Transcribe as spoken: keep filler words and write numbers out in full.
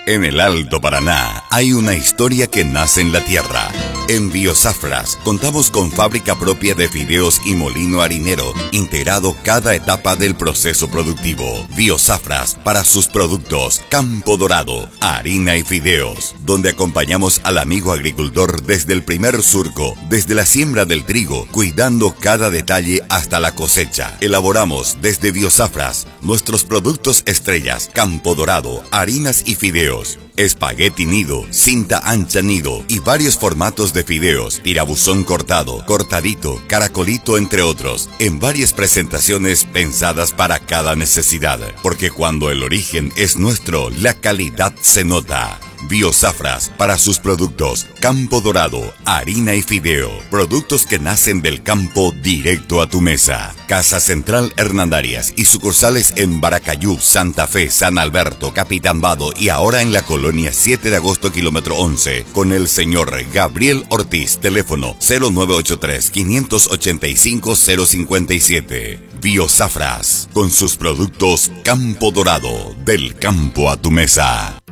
En el Alto Paraná hay una historia que nace en la tierra. En Biosafras contamos con fábrica propia de fideos y molino harinero, integrado cada etapa del proceso productivo. Biosafras para sus productos Campo Dorado, harina y fideos, donde acompañamos al amigo agricultor desde el primer surco, desde la siembra del trigo, cuidando cada detalle hasta la cosecha. Elaboramos desde Biosafras nuestros productos estrellas Campo Dorado, harinas y fideos. Espagueti nido, cinta ancha nido y varios formatos de fideos, tirabuzón cortado, cortadito, caracolito entre otros, en varias presentaciones pensadas para cada necesidad, porque cuando el origen es nuestro, la calidad se nota. Biosafras para sus productos Campo Dorado, harina y fideo, productos que nacen del campo directo a tu mesa. Casa Central Hernandarias y sucursales en Baracayú, Santa Fe, San Alberto, Capitambado y ahora en la colonia siete de agosto, kilómetro once, con el señor Gabriel Ortiz, teléfono cero nueve ocho tres, cinco ocho cinco, cero cinco siete. Biosafras, con sus productos Campo Dorado, del campo a tu mesa.